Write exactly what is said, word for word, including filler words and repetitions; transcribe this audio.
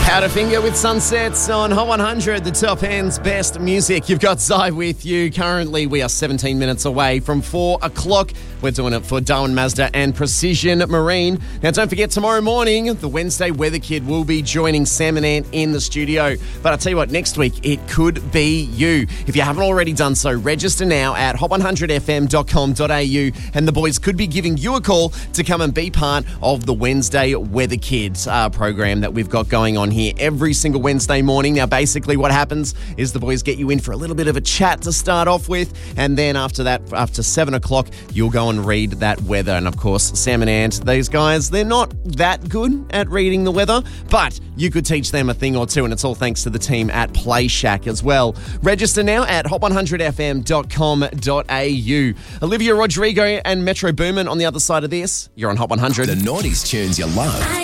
Powderfinger with Sunsets on Hot one hundred, the top end's best music. You've got Zai with you. Currently, we are seventeen minutes away from four o'clock. We're doing it for Darwin Mazda and Precision Marine. Now, don't forget, tomorrow morning, the Wednesday Weather Kid will be joining Sam and Ant in the studio. But I'll tell you what, next week, it could be you. If you haven't already done so, register now at hot one hundred f m dot com dot a u, and the boys could be giving you a call to come and be part of the Wednesday Weather Kids uh, program that we've got going on here every single Wednesday morning. Now, basically what happens is the boys get you in for a little bit of a chat to start off with, and then after that, after seven o'clock, you'll go and read that weather. And of course, Sam and Ant, these guys, they're not that good at reading the weather, but you could teach them a thing or two, and it's all thanks to the team at Play Shack as well. Register now at hot one hundred f m dot com dot a u. Olivia Rodrigo and Metro Boomin on the other side of this. You're on Hot one hundred. The nineties tunes you love.